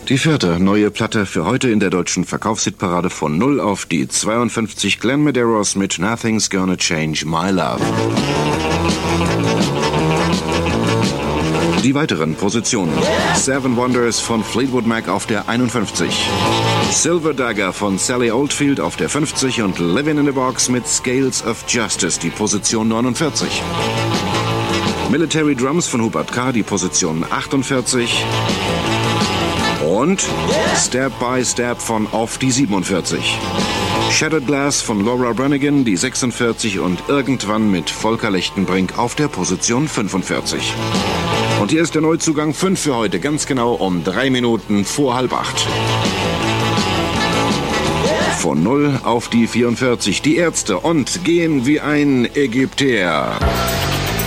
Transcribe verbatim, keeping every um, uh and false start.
Die vierte neue Platte für heute in der deutschen Verkaufshitparade von null auf die zweiundfünfzig, Glenn Medeiros mit Nothing's Gonna Change My Love. Die weiteren Positionen: Seven Wonders von Fleetwood Mac auf der einundfünfzig, Silver Dagger von Sally Oldfield auf der fünfzig und Living in the Box mit Scales of Justice, die Position neunundvierzig. Military Drums von Hubert K., die Position achtundvierzig. Und Step by Step von Off, die siebenundvierzig. Shattered Glass von Laura Branigan, die sechsundvierzig und Irgendwann mit Volker Lechtenbrink auf der Position fünfundvierzig. Und hier ist der Neuzugang fünf für heute, ganz genau um drei Minuten vor halb acht. Von null auf die vierundvierzig, die Ärzte und Gehen wie ein Ägypter.